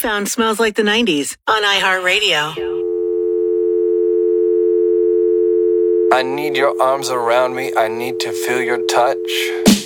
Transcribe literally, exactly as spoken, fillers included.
found Smells Like the nineties on iHeartRadio. I need your arms around me. I need to feel your touch.